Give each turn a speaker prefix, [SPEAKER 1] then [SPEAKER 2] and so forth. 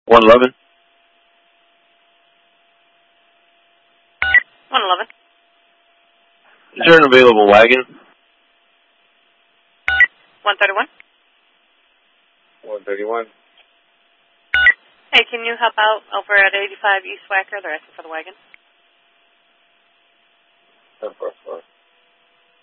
[SPEAKER 1] 111.
[SPEAKER 2] 111.
[SPEAKER 1] Is there an available wagon?
[SPEAKER 2] 131.
[SPEAKER 3] 131.
[SPEAKER 2] Hey, can you help out over at 85 East Wacker? They're asking for the wagon.
[SPEAKER 3] 10-4.